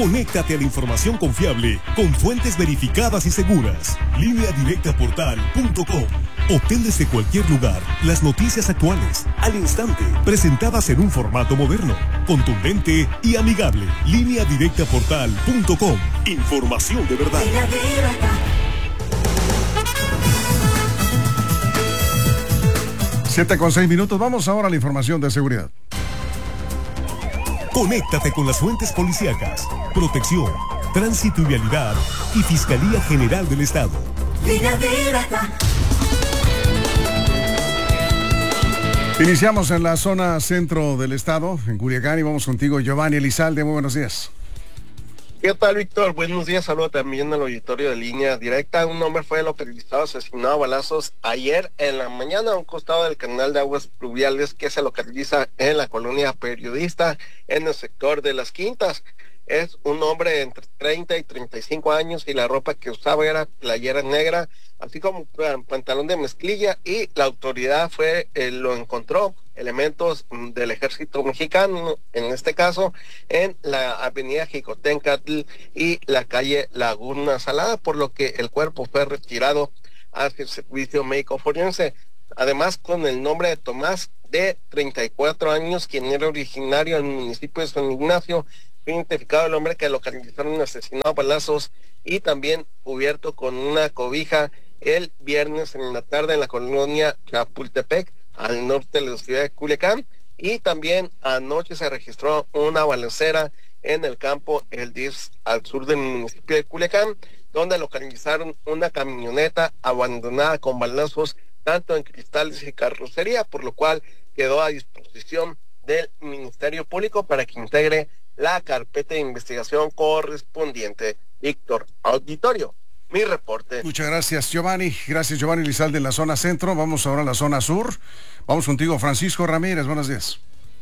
Conéctate a la información confiable con fuentes verificadas y seguras. Lineadirectaportal.com. Obtén desde cualquier lugar las noticias actuales, al instante, presentadas en un formato moderno, contundente y amigable. Lineadirectaportal.com. Información de verdad. 7:06. Vamos ahora a la información de seguridad. Conéctate con las fuentes policíacas, protección, tránsito y vialidad y Fiscalía General del Estado. Iniciamos en la zona centro del estado, en Culiacán, y vamos contigo, Giovanni Elizalde. Muy buenos días. ¿Qué tal, Víctor? Buenos días, saludo también al auditorio de Línea Directa. Un hombre fue localizado, asesinado a balazos ayer en la mañana a un costado del canal de aguas pluviales que se localiza en la colonia Periodista, en el sector de Las Quintas. Es un hombre entre 30 y 35 años y la ropa que usaba era playera negra, así como pantalón de mezclilla, y la autoridad lo encontró, elementos del ejército mexicano, en este caso, en la avenida Jicotencatl y la calle Laguna Salada, por lo que el cuerpo fue retirado hacia el servicio médico forense. Además, con el nombre de Tomás, de 34 años, quien era originario del municipio de San Ignacio. Fue identificado el hombre que localizaron asesinado a balazos y también cubierto con una cobija el viernes en la tarde en la colonia Chapultepec, al norte de la ciudad de Culiacán. Y también anoche se registró una balacera en el campo El Diz, al sur del municipio de Culiacán, donde localizaron una camioneta abandonada con balazos tanto en cristales y carrocería, por lo cual quedó a disposición del Ministerio Público para que integre la carpeta de investigación correspondiente. Víctor, auditorio, mi reporte. Muchas gracias, Giovanni. Gracias, Giovanni Elizalde, en la zona centro. Vamos ahora a la zona sur. Vamos contigo, Francisco Ramírez. Buenos días.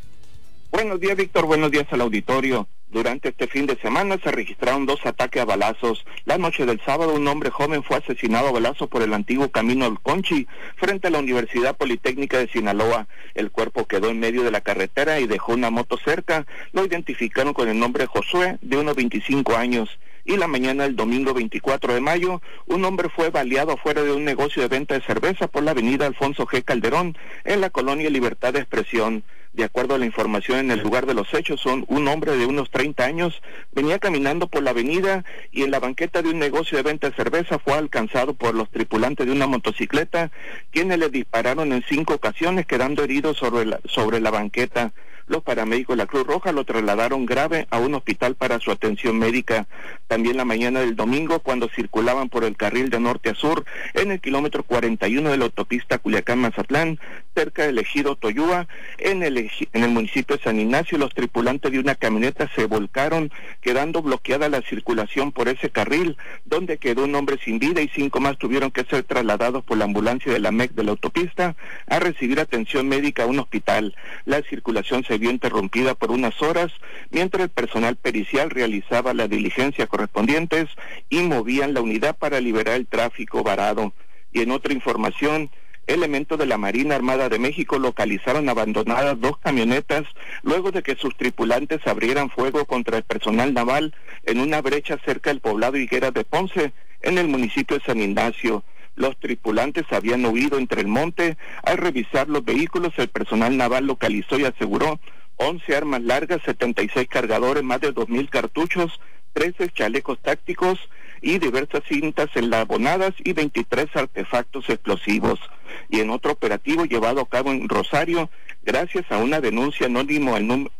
Buenos días, Víctor. Buenos días al auditorio. Durante este fin de semana se registraron 2 ataques a balazos. La noche del sábado, un hombre joven fue asesinado a balazos por el antiguo Camino al Conchi, frente a la Universidad Politécnica de Sinaloa. El cuerpo quedó en medio de la carretera y dejó una moto cerca. Lo identificaron con el nombre Josué, de unos 25 años. Y la mañana del domingo 24 de mayo, un hombre fue baleado afuera de un negocio de venta de cerveza por la avenida Alfonso G. Calderón, en la colonia Libertad de Expresión. De acuerdo a la información en el lugar de los hechos, un hombre de unos 30 años venía caminando por la avenida y en la banqueta de un negocio de venta de cerveza fue alcanzado por los tripulantes de una motocicleta, quienes le dispararon en 5 ocasiones, quedando heridos sobre la banqueta. Los paramédicos de la Cruz Roja lo trasladaron grave a un hospital para su atención médica. También la mañana del domingo, cuando circulaban por el carril de norte a sur, en el kilómetro 41 de la autopista Culiacán-Mazatlán, cerca del ejido Toyúa, en el municipio de San Ignacio, los tripulantes de una camioneta se volcaron, quedando bloqueada la circulación por ese carril, donde quedó un hombre sin vida y 5 más tuvieron que ser trasladados por la ambulancia de la MEC de la autopista a recibir atención médica a un hospital. La circulación se vio interrumpida por unas horas mientras el personal pericial realizaba las diligencias correspondientes y movían la unidad para liberar el tráfico varado. Y en otra información, elementos de la Marina Armada de México localizaron abandonadas 2 camionetas luego de que sus tripulantes abrieran fuego contra el personal naval en una brecha cerca del poblado Higueras de Ponce, en el municipio de San Ignacio. Los tripulantes habían huido entre el monte. Al revisar los vehículos, el personal naval localizó y aseguró 11 armas largas, 76 cargadores, más de 2,000 cartuchos, 13 chalecos tácticos y diversas cintas enlabonadas y 23 artefactos explosivos. Y en otro operativo llevado a cabo en Rosario, gracias a una denuncia anónima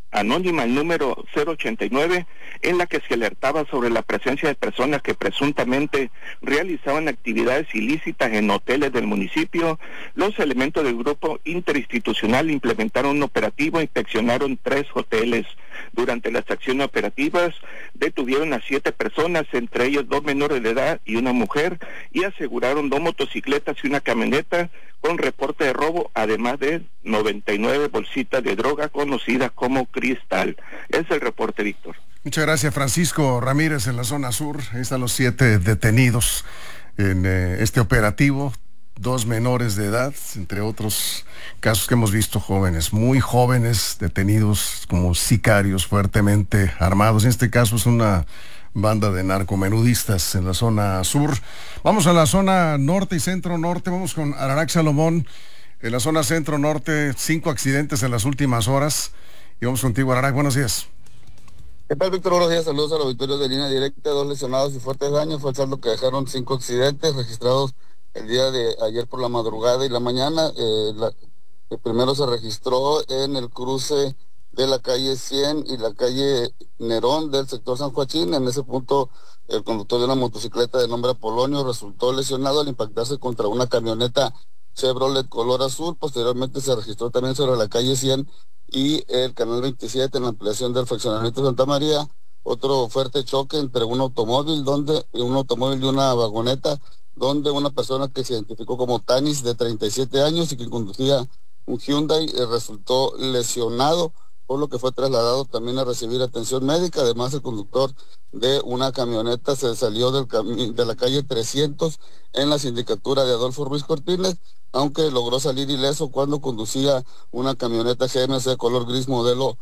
al número 089, en la que se alertaba sobre la presencia de personas que presuntamente realizaban actividades ilícitas en hoteles del municipio, los elementos del grupo interinstitucional implementaron un operativo e inspeccionaron 3 hoteles. Durante las acciones operativas detuvieron a 7 personas, entre ellos 2 menores de edad y una mujer, y aseguraron 2 motocicletas y una camioneta con reporte de robo, además de 99 bolsitas de droga conocidas como cristal. Es el reporte, Víctor. Muchas gracias, Francisco Ramírez, en la zona sur. Ahí están los 7 detenidos en este operativo. 2 menores de edad, entre otros casos que hemos visto, jóvenes, muy jóvenes, detenidos como sicarios fuertemente armados. En este caso es una banda de narcomenudistas en la zona sur. Vamos a la zona norte y centro-norte, vamos con Ararac Salomón. En la zona centro-norte, 5 accidentes en las últimas horas. Y vamos contigo, Ararac, buenos días. ¿Qué tal, Víctor? Buenos días, saludos al auditorio de Línea Directa. 2 lesionados y fuertes daños. Fue el saldo que dejaron 5 accidentes registrados el día de ayer por la madrugada y la mañana. El primero se registró en el cruce de la calle 100 y la calle Nerón del sector San Joaquín. En ese punto, el conductor de una motocicleta de nombre Apolonio resultó lesionado al impactarse contra una camioneta Chevrolet color azul. Posteriormente se registró también sobre la calle 100 y el canal 27 en la ampliación del fraccionamiento de Santa María otro fuerte choque entre un automóvil y una vagoneta, donde una persona que se identificó como Tanis, de 37 años y que conducía un Hyundai, resultó lesionado, por lo que fue trasladado también a recibir atención médica. Además, el conductor de una camioneta se salió de la calle 300 en la sindicatura de Adolfo Ruiz Cortines, aunque logró salir ileso cuando conducía una camioneta GMC color gris modelo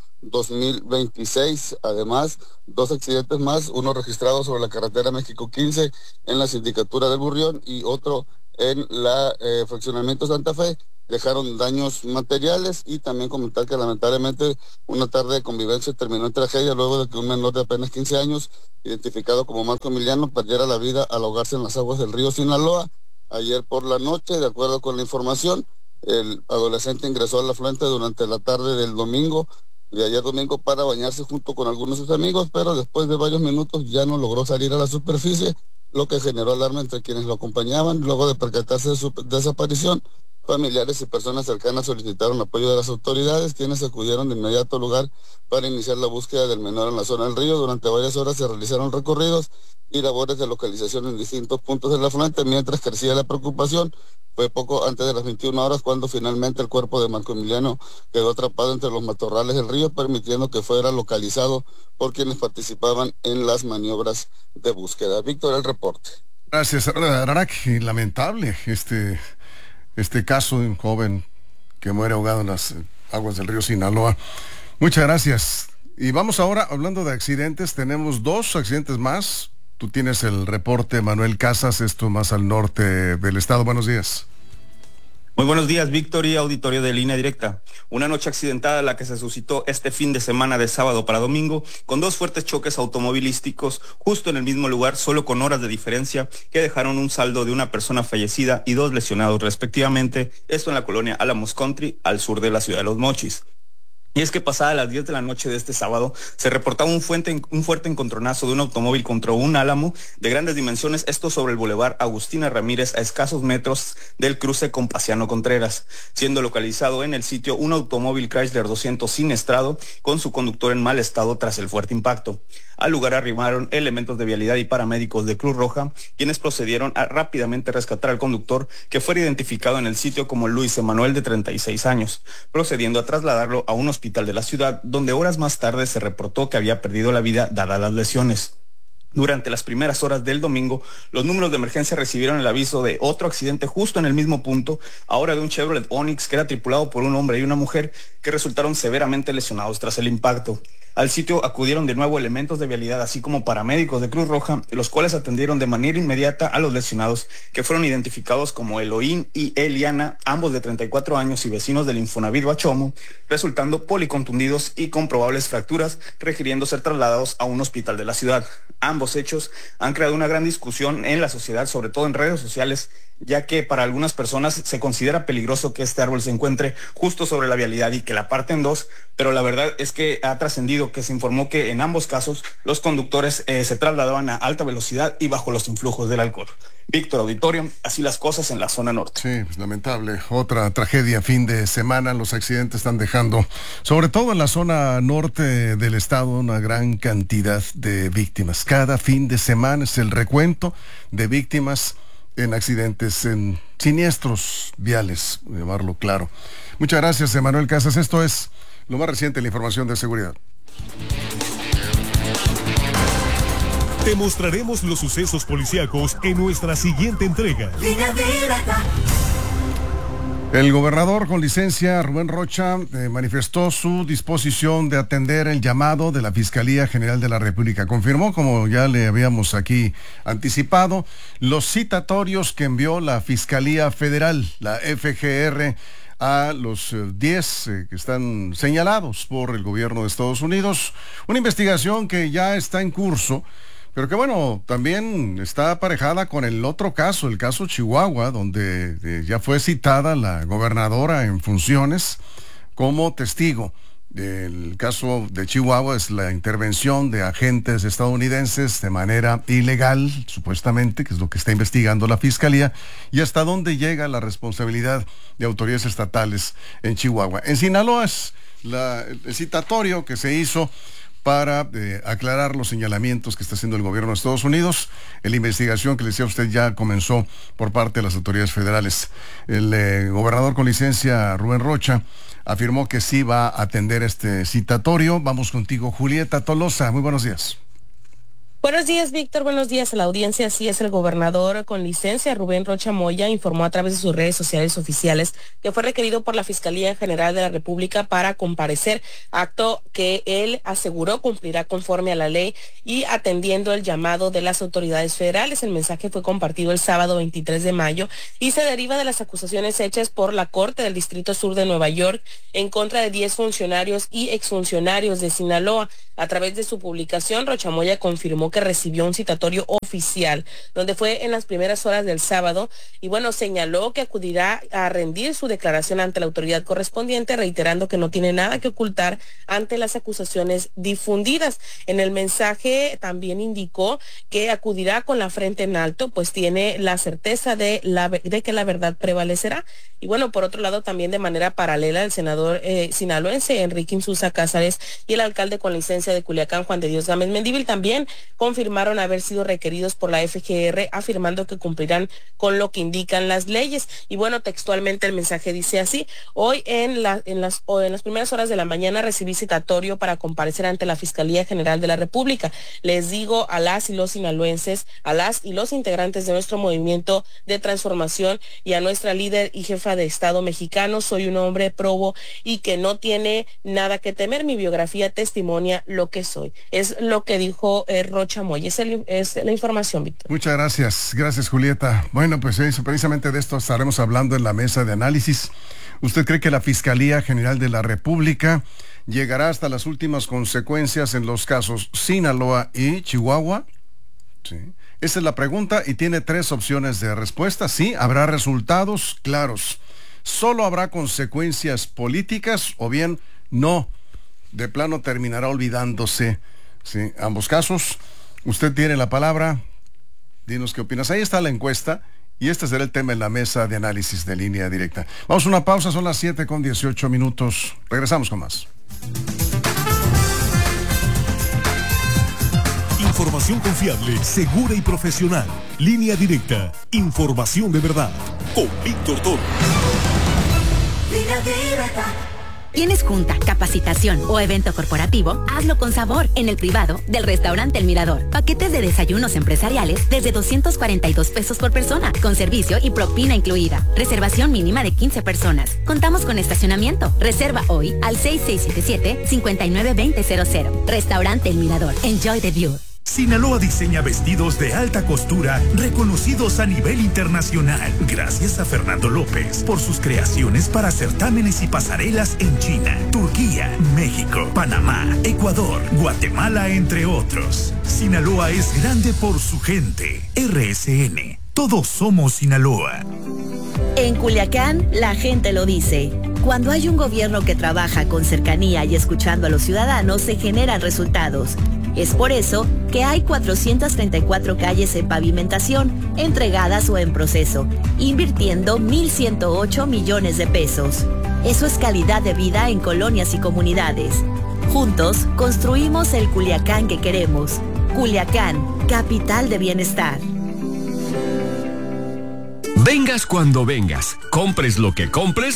2026. Además, 2 accidentes más, uno registrado sobre la carretera México 15 en la sindicatura del Burrión y otro en la fraccionamiento Santa Fe, dejaron daños materiales. Y también comentar que lamentablemente una tarde de convivencia terminó en tragedia luego de que un menor de apenas 15 años, identificado como Marco Emiliano, perdiera la vida al ahogarse en las aguas del río Sinaloa ayer por la noche. De acuerdo con la información, el adolescente ingresó al afluente durante la tarde del domingo, de ayer domingo, para bañarse junto con algunos de sus amigos, pero después de varios minutos ya no logró salir a la superficie, lo que generó alarma entre quienes lo acompañaban. Luego de percatarse de su desaparición, familiares y personas cercanas solicitaron apoyo de las autoridades, quienes acudieron de inmediato al lugar para iniciar la búsqueda del menor en la zona del río. Durante varias horas se realizaron recorridos y labores de localización en distintos puntos del afluente, mientras crecía la preocupación. Fue poco antes de las 21 horas cuando finalmente el cuerpo de Marco Emiliano quedó atrapado entre los matorrales del río, permitiendo que fuera localizado por quienes participaban en las maniobras de búsqueda. Víctor, el reporte. Gracias, Ararac. Lamentable este caso de un joven que muere ahogado en las aguas del río Sinaloa. Muchas gracias. Y vamos ahora, hablando de accidentes, tenemos 2 accidentes más. Tú tienes el reporte, Manuel Casas, esto más al norte del estado. Buenos días. Muy buenos días, Víctor y auditorio de Línea Directa. Una noche accidentada la que se suscitó este fin de semana de sábado para domingo, con 2 fuertes choques automovilísticos justo en el mismo lugar, solo con horas de diferencia, que dejaron un saldo de una persona fallecida y 2 lesionados respectivamente, esto en la colonia Álamos Country, al sur de la ciudad de Los Mochis. Y es que pasada las 10 de la noche de este sábado, se reportaba un fuerte encontronazo de un automóvil contra un álamo de grandes dimensiones, esto sobre el bulevar Agustina Ramírez, a escasos metros del cruce con Pasiano Contreras, siendo localizado en el sitio un automóvil Chrysler 200 siniestrado, con su conductor en mal estado tras el fuerte impacto. Al lugar arribaron elementos de vialidad y paramédicos de Cruz Roja, quienes procedieron a rápidamente rescatar al conductor, que fue identificado en el sitio como Luis Emanuel, de 36 años, procediendo a trasladarlo a un hospital de la ciudad, donde horas más tarde se reportó que había perdido la vida dadas las lesiones. Durante las primeras horas del domingo, los números de emergencia recibieron el aviso de otro accidente justo en el mismo punto, ahora de un Chevrolet Onix que era tripulado por un hombre y una mujer, que resultaron severamente lesionados tras el impacto. Al sitio acudieron de nuevo elementos de vialidad, así como paramédicos de Cruz Roja, los cuales atendieron de manera inmediata a los lesionados, que fueron identificados como Elohim y Eliana, ambos de 34 años y vecinos del Infonavit Bachomo, resultando policontundidos y con probables fracturas, requiriendo ser trasladados a un hospital de la ciudad. Ambos hechos han creado una gran discusión en la sociedad, sobre todo en redes sociales, ya que para algunas personas se considera peligroso que este árbol se encuentre justo sobre la vialidad y que la parten 2, pero la verdad es que ha trascendido que se informó que en ambos casos los conductores se trasladaban a alta velocidad y bajo los influjos del alcohol. Víctor, auditorio, así las cosas en la zona norte. Sí, pues lamentable. Otra tragedia fin de semana. Los accidentes están dejando, sobre todo en la zona norte del estado, una gran cantidad de víctimas. Cada fin de semana es el recuento de víctimas en accidentes, en siniestros viales, llamarlo claro. Muchas gracias, Manuel Casas. Esto es lo más reciente, la información de seguridad. Te mostraremos los sucesos policíacos en nuestra siguiente entrega. Línea Directa. El gobernador con licencia, Rubén Rocha, manifestó su disposición de atender el llamado de la Fiscalía General de la República. Confirmó, como ya le habíamos aquí anticipado, los citatorios que envió la Fiscalía Federal, la FGR, a los 10 que están señalados por el gobierno de Estados Unidos. Una investigación que ya está en curso, pero que bueno, también está aparejada con el otro caso, el caso Chihuahua, donde ya fue citada la gobernadora en funciones como testigo. El caso de Chihuahua es la intervención de agentes estadounidenses de manera ilegal, supuestamente, que es lo que está investigando la Fiscalía, y hasta dónde llega la responsabilidad de autoridades estatales en Chihuahua. En Sinaloa es el citatorio que se hizo para aclarar los señalamientos que está haciendo el gobierno de Estados Unidos. La investigación que le decía a usted ya comenzó por parte de las autoridades federales. El gobernador con licencia, Rubén Rocha, afirmó que sí va a atender este citatorio. Vamos contigo, Julieta Tolosa. Muy buenos días. Buenos días, Víctor. Buenos días a la audiencia. Así es, el gobernador con licencia, Rubén Rocha Moya, informó a través de sus redes sociales oficiales que fue requerido por la Fiscalía General de la República para comparecer, acto que él aseguró cumplirá conforme a la ley y atendiendo el llamado de las autoridades federales. El mensaje fue compartido el sábado 23 de mayo y se deriva de las acusaciones hechas por la Corte del Distrito Sur de Nueva York en contra de 10 funcionarios y exfuncionarios de Sinaloa. A través de su publicación, Rocha Moya confirmó que recibió un citatorio oficial, donde fue en las primeras horas del sábado, y bueno, señaló que acudirá a rendir su declaración ante la autoridad correspondiente, reiterando que no tiene nada que ocultar ante las acusaciones difundidas. En el mensaje también indicó que acudirá con la frente en alto, pues tiene la certeza de que la verdad prevalecerá. Y bueno, por otro lado, también de manera paralela, el senador sinaloense Enrique Insulza Cázares y el alcalde con licencia de Culiacán, Juan de Dios Gámez Mendívil, también confirmaron haber sido requeridos por la FGR, afirmando que cumplirán con lo que indican las leyes. Y bueno, textualmente el mensaje dice así: hoy en las primeras horas de la mañana recibí citatorio para comparecer ante la Fiscalía General de la República. Les digo a las y los sinaloenses, a las y los integrantes de nuestro movimiento de transformación y a nuestra líder y jefa de Estado mexicano, soy un hombre probo y que no tiene nada que temer. Mi biografía testimonia lo que soy. Es lo que dijo Rocha Moya. Es la información, Víctor. Muchas gracias. Gracias, Julieta. Bueno, pues precisamente de esto estaremos hablando en la mesa de análisis. ¿Usted cree que la Fiscalía General de la República llegará hasta las últimas consecuencias en los casos Sinaloa y Chihuahua? Sí. Esa es la pregunta y tiene 3 opciones de respuesta. Sí, habrá resultados claros. Solo habrá consecuencias políticas o bien no. De plano terminará olvidándose. Sí, ambos casos. Usted tiene la palabra. Dinos qué opinas. Ahí está la encuesta y este será el tema en la mesa de análisis de Línea Directa. Vamos a una pausa, son las 7:18. Regresamos con más. Información confiable, segura y profesional. Línea Directa. Información de verdad. Con Víctor Toro. Línea Directa. ¿Tienes junta, capacitación o evento corporativo? Hazlo con sabor en el privado del restaurante El Mirador. Paquetes de desayunos empresariales desde 242 pesos por persona, con servicio y propina incluida. Reservación mínima de 15 personas. Contamos con estacionamiento. Reserva hoy al 6677-592000. Restaurante El Mirador. Enjoy the view. Sinaloa diseña vestidos de alta costura reconocidos a nivel internacional gracias a Fernando López por sus creaciones para certámenes y pasarelas en China, Turquía, México, Panamá, Ecuador, Guatemala, entre otros. Sinaloa es grande por su gente. RSN. Todos somos Sinaloa. En Culiacán, la gente lo dice. Cuando hay un gobierno que trabaja con cercanía y escuchando a los ciudadanos, se generan resultados. Es por eso que hay 434 calles en pavimentación, entregadas o en proceso, invirtiendo 1.108 millones de pesos. Eso es calidad de vida en colonias y comunidades. Juntos, construimos el Culiacán que queremos. Culiacán, capital de bienestar. Vengas cuando vengas, compres lo que compres,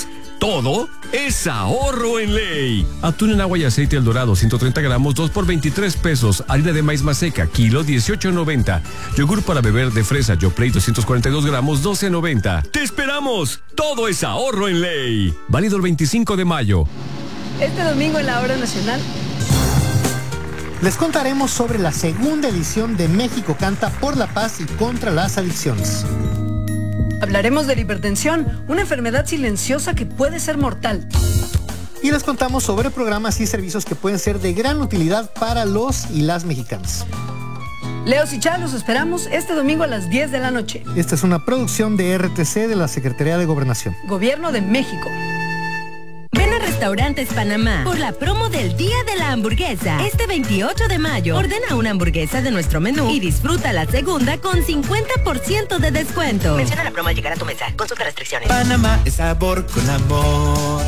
todo es ahorro en ley. Atún en agua y aceite El Dorado, 130 gramos, 2 por 23 pesos. Harina de maíz maseca, kilo, 18.90. Yogur para beber de fresa, Yoplait, 242 gramos, 12.90. ¡Te esperamos! Todo es ahorro en ley. Válido el 25 de mayo. Este domingo en la Hora Nacional les contaremos sobre la segunda edición de México Canta por la Paz y contra las adicciones. Hablaremos de la hipertensión, una enfermedad silenciosa que puede ser mortal. Y les contamos sobre programas y servicios que pueden ser de gran utilidad para los y las mexicanas. Leos y Chá, los esperamos este domingo a las 10 de la noche. Esta es una producción de RTC de la Secretaría de Gobernación. Gobierno de México. Ven a Restaurantes Panamá por la promo del Día de la Hamburguesa. Este 28 de mayo, ordena una hamburguesa de nuestro menú y disfruta la segunda con 50% de descuento. Menciona la promo al llegar a tu mesa. Consulta restricciones. Panamá es sabor con amor.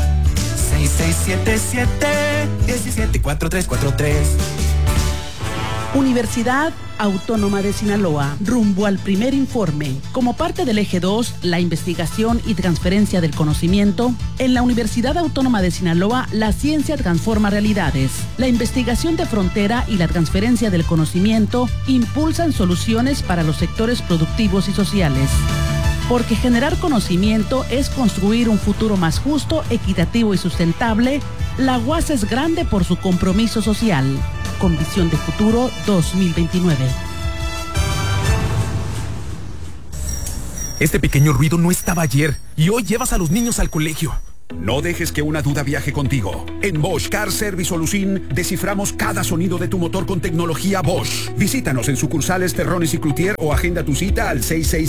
6677-174343. Universidad Autónoma de Sinaloa, rumbo al primer informe. Como parte del eje 2, la investigación y transferencia del conocimiento, en la Universidad Autónoma de Sinaloa, la ciencia transforma realidades. La investigación de frontera y la transferencia del conocimiento impulsan soluciones para los sectores productivos y sociales. Porque generar conocimiento es construir un futuro más justo, equitativo y sustentable, la UAS es grande por su compromiso social. Con Visión de Futuro 2029. Este pequeño ruido no estaba ayer y hoy llevas a los niños al colegio. No dejes que una duda viaje contigo. En Bosch Car Service Solution desciframos cada sonido de tu motor con tecnología Bosch. Visítanos en sucursales Terrones y Cloutier o agenda tu cita al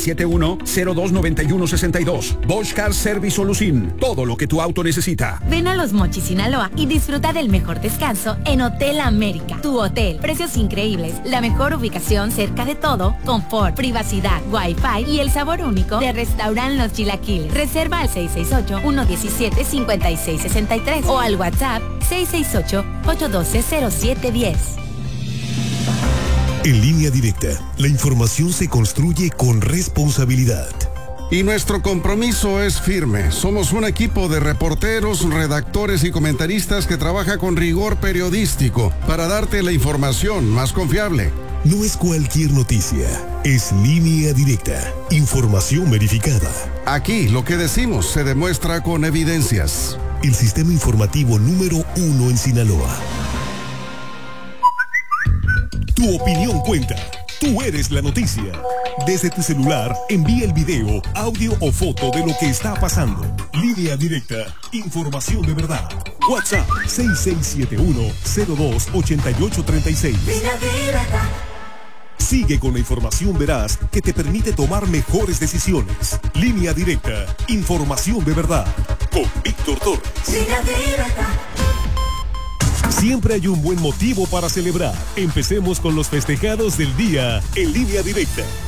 6671-029162. Bosch Car Service Solution. Todo lo que tu auto necesita. Ven a Los Mochis, Sinaloa y disfruta del mejor descanso en Hotel América. Tu hotel. Precios increíbles. La mejor ubicación cerca de todo. Confort, privacidad, wifi y el sabor único de Restaurant Los Chilaquiles. Reserva al 668-117-5663 o al WhatsApp 668-812-0710. En Línea Directa, la información se construye con responsabilidad. Y nuestro compromiso es firme. Somos un equipo de reporteros, redactores y comentaristas que trabaja con rigor periodístico para darte la información más confiable. No es cualquier noticia, es Línea Directa, información verificada. Aquí lo que decimos se demuestra con evidencias. El sistema informativo número 1 en Sinaloa. Tu opinión cuenta. Tú eres la noticia. Desde tu celular, envía el video, audio o foto de lo que está pasando. Línea Directa, información de verdad. WhatsApp 6671-028836. Sigue con la información veraz que te permite tomar mejores decisiones. Línea Directa, información de verdad. Con Víctor Torres. Línea Directa. Siempre hay un buen motivo para celebrar. Empecemos con los festejados del día en Línea Directa.